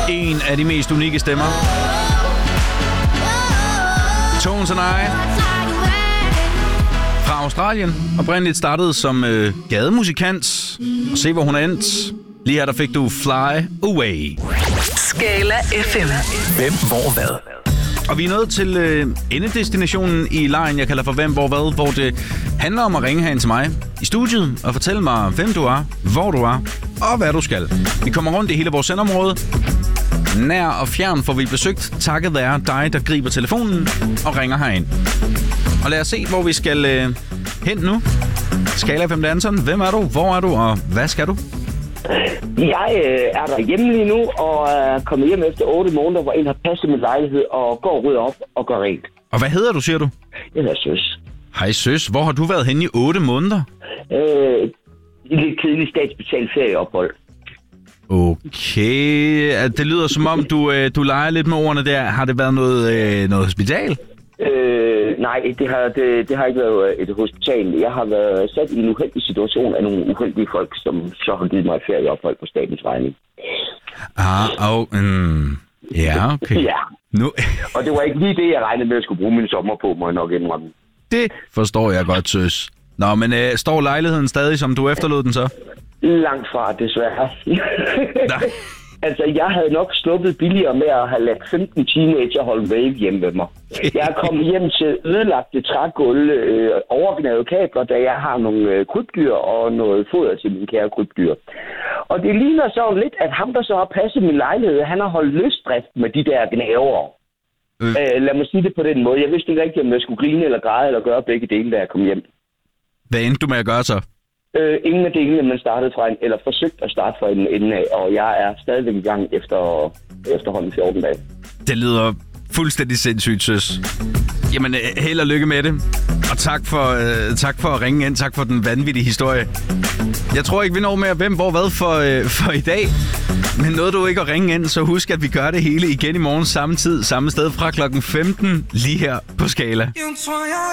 En af de mest unikke stemmer. Tones and I. Fra Australien. Oprindeligt startede som gademusikant. Og se, hvor hun er endt. Lige her, der fik du Fly Away. Skala FM. Hvem, hvor, hvad? Og vi er nået til endedestinationen i lejen, jeg kalder for Hvem, hvor, hvad, hvor det handler om at ringe herind til mig i studiet og fortælle mig, hvem du er, hvor du er og hvad du skal. Vi kommer rundt i hele vores sendområde. Nær og fjern får vi besøgt, takket være dig, der griber telefonen og ringer herind. Og lad os se, hvor vi skal hen nu. Skala FM Danseren, hvem er du, hvor er du og hvad skal du? Jeg er der hjemme lige nu og er kommet hjem efter 8 måneder, hvor en har passet min lejlighed og går og rydder op og gør rent. Og hvad hedder du, siger du? Jeg hedder Søs. Hej Søs, hvor har du været henne i 8 måneder? I lidt kedeligt statsbetalt ferieophold. Okay, det lyder som om du leger lidt med ordene der. Har det været noget hospital? Nej, det har ikke været et hospital. Jeg har været sat i en uheldig situation af nogle uheldige folk, som så har givet mig et ferieophold på statens regning. Ja, okay. Ja, Nu. og det var ikke lige det, jeg regnede med, at jeg skulle bruge min sommer på, må jeg nok indrømme. Det forstår jeg godt, Søs. Nå, men står lejligheden stadig, som du efterlod den så? Langt fra, desværre. Nej. Altså, jeg havde nok sluppet billigere med at have lagt 15 teenager holde wave hjemme med mig. Jeg er kommet hjem til ødelagte trægulv, overgnavede kabler, da jeg har nogle krybdyr og noget foder til mine kære krybdyr. Og det ligner så lidt, at ham, der så har passet min lejlighed, han har holdt løsdrift med de der gnaver. Lad mig sige det på den måde. Jeg vidste ikke rigtig, om jeg skulle grine eller græde eller gøre begge dele, da jeg kom hjem. Hvad endte du med at gøre så? Ingen af delene, man startede fra eller forsøgt at starte fra en ende af, og jeg er stadigvæk i gang efterhånden 14 dage. Det lyder fuldstændig sindssygt, Søs. Jamen, held og lykke med det. Og tak for at ringe ind. Tak for den vanvittige historie. Jeg tror ikke, vi når med hvem, hvor, hvad for i dag. Men nåede du ikke at ringe ind, så husk, at vi gør det hele igen i morgen samme tid, samme sted fra klokken 15, lige her på Skala.